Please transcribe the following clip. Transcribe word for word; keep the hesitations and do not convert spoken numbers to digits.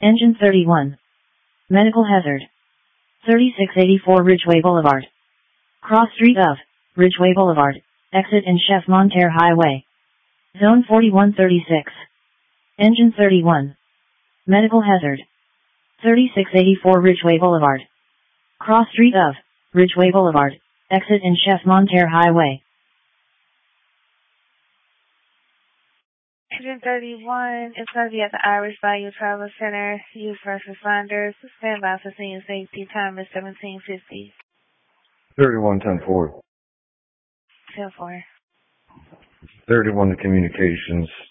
Engine thirty-one. Medical hazard. thirty-six eighty-four Ridgeway Boulevard. Cross street of Ridgeway Boulevard, exit in Chef Monterre Highway. Zone forty-one thirty-six. Engine thirty-one. Medical hazard. thirty-six eighty-four Ridgeway Boulevard. Cross street of Ridgeway Boulevard, exit in Chef Monterre Highway. Engine thirty-one is going to be at the Irish Bayou Travel Center. Use first responders. Stand by for scene safety. Time is seventeen fifty. thirty-one ten four. ten four. thirty-one to communications.